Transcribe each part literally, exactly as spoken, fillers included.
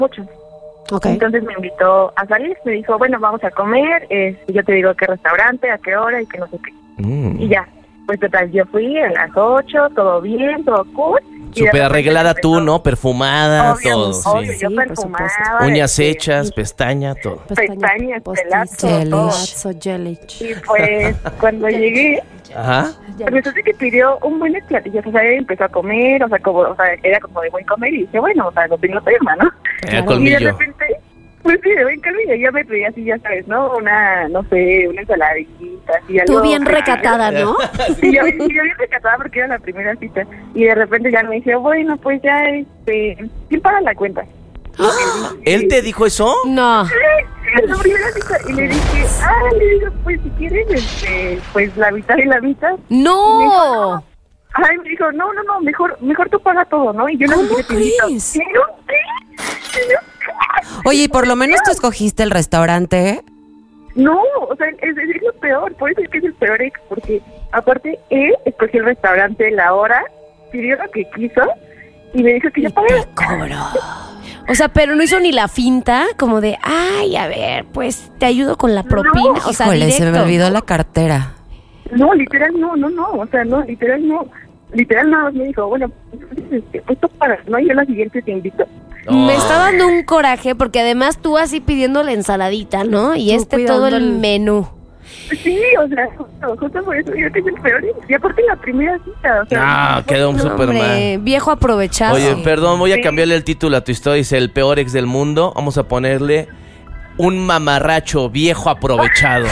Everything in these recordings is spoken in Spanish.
mucho. Okay. Entonces me invitó a salir, me dijo, bueno, vamos a comer, eh, yo te digo a qué restaurante, a qué hora y que no sé qué. Mm. Y ya, pues total, yo fui a las ocho, todo bien, todo cool. Súper arreglada tú, ¿no? Perfumada, obvio, todo. Obvio, sí. yo perfumada. Uñas este, hechas, y, pestaña, todo. Pestañas, pelazo, todo. Gelish. Y pues, cuando llegué, Ajá. pues resulta que pidió un buen platillo, o sea, él empezó a comer, o sea, como, o sea, era como de buen comer, y dije, bueno, o sea, lo tengo que irme, ¿no? Era colmillo. Y de repente, pues sí, de buen colmillo, yo me pedí así, ya sabes, ¿no? Una, no sé, una ensaladita, así algo. Tú bien recatada, ¿no? Sí, yo, yo bien recatada porque era la primera cita. Y de repente ya me dice, bueno, pues ya, este, ¿quién paga la cuenta? ¡Ah! ¿Él te dijo eso? No. Sí, la primera cita. Y le dije, ah, le digo, pues si quieres, este, pues la mitad y la mitad. ¡No! Y me dijo, no. Ay, me dijo, no, no, no, mejor, mejor tú pagas todo, ¿no? Y yo no ¿Cómo me crees? Y yo, sí, y yo, Oye, y por lo menos tú escogiste el restaurante. no, o sea, es, es lo peor, por eso es que es el peor ex, porque aparte él escogió el restaurante, la hora, pidió lo que quiso y me dijo que yo pagué. Cobró. O sea, pero no hizo ni la finta, como de, ay, a ver, pues te ayudo con la propina. No, o sea, Híjole, directo. se me olvidó la cartera. No, literal no, no, no, o sea, no, literal no, literal nada más me dijo, bueno, pues esto para, ¿no? Y yo la siguiente te invito. Oh. Me está dando un coraje porque además tú así pidiendo la ensaladita, ¿no? Y Tú este todo el cuidando el- menú. Sí, o sea, justo, justo por eso yo que es el peor, y aparte la primera cita, o sea. No, quedó un No, Superman. hombre, viejo aprovechado. Oye, perdón, voy a Sí. cambiarle el título a tu historia. Dice, el peor ex del mundo. Vamos a ponerle un mamarracho viejo aprovechado.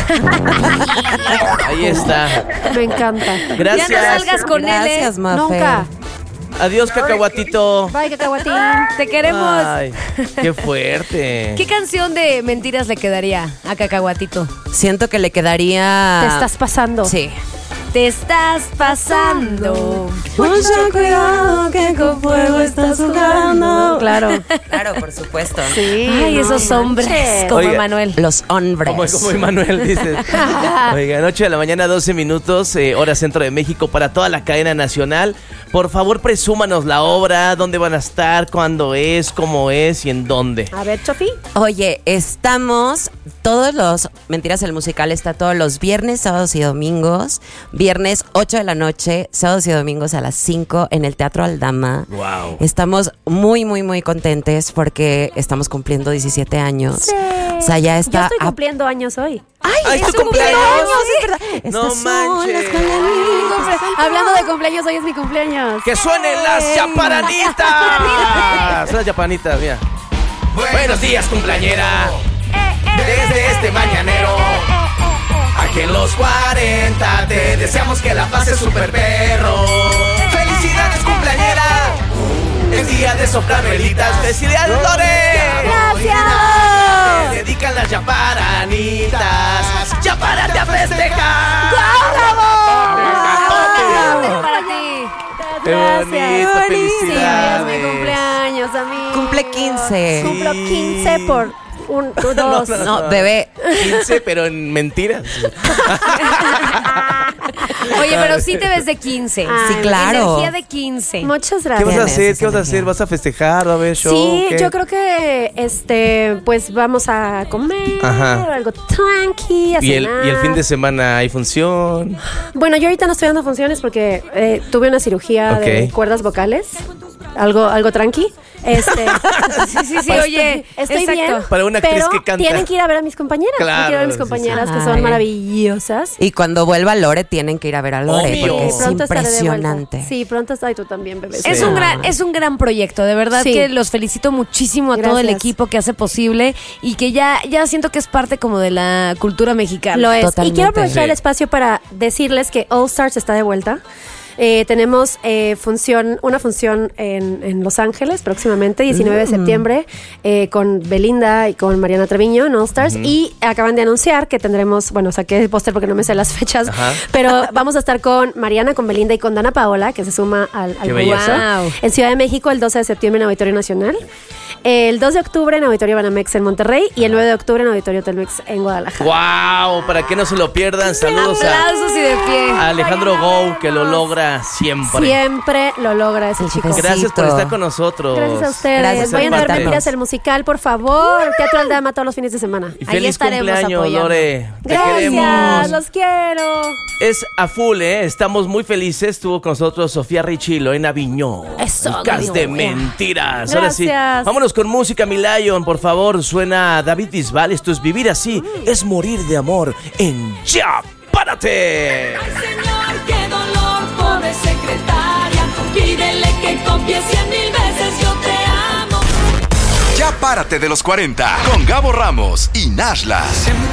Ahí está. Me encanta. Gracias. Ya no salgas con Gracias, él, ¿eh? Mafer. Nunca. Adiós, cacahuatito. Bye, cacahuatín. Te queremos. Ay, qué fuerte. ¿Qué canción de mentiras le quedaría a Cacahuatito? Siento que le quedaría... Te estás pasando. Sí. Te estás pasando. Mucho cuidado que con fuego estás jugando. Claro. Claro, por supuesto. Sí. Ay, no esos hombres manches. como Oiga. Emanuel. Los hombres. Como, como Emanuel dice. Oiga, noche de la mañana, doce minutos, eh, hora centro de México, para toda la cadena nacional. Por favor, presúmanos la obra, dónde van a estar, cuándo es, cómo es y en dónde. A ver, Chofi. Oye, estamos todos los... Mentiras, el musical está todos los viernes, sábados y domingos. Viernes ocho de la noche, sábados y domingos a las cinco en el Teatro Aldama. Wow. Estamos muy, muy, muy contentes porque estamos cumpliendo diecisiete años. Sí. O sea, ya está... Yo estoy a- cumpliendo años hoy. ¡Ay, ¡Ay, es tu tu cumpleaños! cumpleaños! Es verdad. No Estas son manches. las mañanitas. Hablando de cumpleaños, hoy es mi cumpleaños. ¡Que suenen las chaparanitas! Son las chaparanitas, mira. Buenos días, cumpleañera. Desde este mañanero. Aquí en los cuarenta te deseamos que la pases super perro. ¡Felicidades, cumpleañera! Es día de soplar velitas. ¡Felicidades, Lore! ¡Gracias! Te dedican las chaparanitas. ¡Chapárate a festejar! ¡Bravo! Para ti. ¡Qué bonito! Gracias. Sí, es ¡Felicidades! mi cumpleaños, amigo. Cumple quince. Cumplo quince por un, dos. No, bebé. quince, pero en mentiras. Oye, pero sí te ves de quince. Sí, claro. Energía de quince. Muchas ¿Qué vas a Tienes hacer? esa ¿Qué vas a energía. hacer? ¿Vas a festejar? ¿Va a haber show? Sí, ¿Qué? yo creo que este pues vamos a comer Ajá. algo tranqui, a ¿Y el, cenar. y el fin de semana hay función? Bueno, yo ahorita no estoy dando funciones porque eh, tuve una cirugía Ok. de cuerdas vocales, algo algo tranqui. Este, Sí, sí, sí, estoy- oye. estoy exacto. bien. Para una actriz pero que canta. tienen que ir a ver a mis compañeras, Claro, tienen que ir a ver a mis sí, sí. compañeras que Ay. son maravillosas. Y cuando vuelva Lore, tienen que ir a ver a Lore, Obvio. porque es pronto estaré de vuelta. impresionante. Sí, pronto estoy tú también, bebé. Es Sí. un gran, es un gran proyecto, de verdad Sí. que los felicito muchísimo a todo el Gracias. equipo que hace posible y que ya, ya siento que es parte como de la cultura mexicana. Lo es. Totalmente. Y quiero aprovechar Sí. el espacio para decirles que All Stars está de vuelta. Eh, tenemos eh, función, una función en, en Los Ángeles próximamente, diecinueve de septiembre, eh, con Belinda y con Mariana Treviño en All Stars. Y acaban de anunciar que tendremos, bueno, saqué el póster porque no me sé las fechas, Ajá. pero vamos a estar con Mariana, con Belinda y con Dana Paola, que se suma al, al Qué belleza. concurso, Wow. en Ciudad de México el doce de septiembre en Auditorio Nacional. El dos de octubre en Auditorio Banamex en Monterrey y el nueve de octubre en Auditorio Telmex en Guadalajara. ¡Wow! Para que no se lo pierdan, saludos a, Aplausos y de pie. a Alejandro Gou, que lo logra logra siempre. Siempre lo logra ese chico. Gracias por estar con nosotros. Gracias a ustedes. Gracias Vayan a ver invitarnos. Mentiras el musical, por favor. Teatro Aldama todos los fines de semana. Y Ahí feliz estaremos cumpleaños, apoyando. Lore. Te Gracias, queremos. los quiero. Es a full, ¿eh? Estamos muy felices. Estuvo con nosotros Sofía Richilo en Aviñón. Eso, El cast de Gabriel. mentiras. Ahora sí. Gracias. Vámonos con música, mi Lion, por favor. Suena David Bisbal. Esto es Vivir Así. Es morir de amor en Ya Párate. Señor, qué dolor, pobre secretaria. Pídele que copie cien mil veces yo te amo. Ya Párate de los cuarenta con Gabo Ramos y Nashla.